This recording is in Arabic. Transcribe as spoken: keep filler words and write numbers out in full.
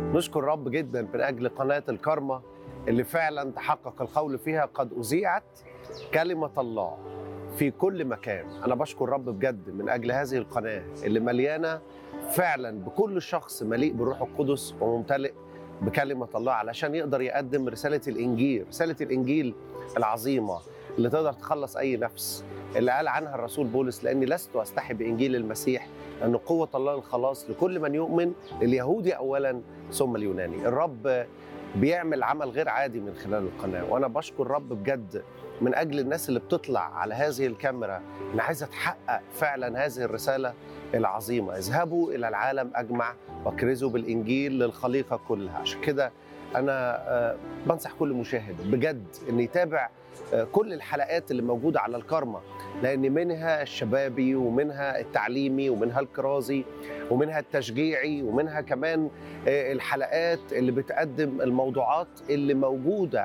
نشكر رب جدا من أجل قناة الكارما اللي فعلا تحقق القول فيها قد أذيعت كلمة الله في كل مكان. أنا بشكر رب بجد من أجل هذه القناة اللي مليانة فعلا بكل شخص مليء بالروح القدس وممتلئ بكلمة الله علشان يقدر يقدم رسالة الإنجيل، رسالة الإنجيل العظيمة اللي تقدر تخلص أي نفس، اللي قال عنها الرسول بولس: لأني لست أستحي بإنجيل المسيح لأن قوة الله الخلاص لكل من يؤمن، لليهودي أولا ثم اليوناني. الرب بيعمل عمل غير عادي من خلال القناة، وأنا بشكر الرب بجد من أجل الناس اللي بتطلع على هذه الكاميرا اللي عايزة تحقق فعلا هذه الرسالة العظيمة: اذهبوا إلى العالم أجمع واكرزوا بالإنجيل للخليقة كلها. عشان كده أنا آه، بنصح كل مشاهد بجد أن يتابع آه، كل الحلقات اللي موجودة على الكارما، لأن منها الشبابي ومنها التعليمي ومنها الكرازي ومنها التشجيعي ومنها كمان آه، الحلقات اللي بتقدم الموضوعات اللي موجودة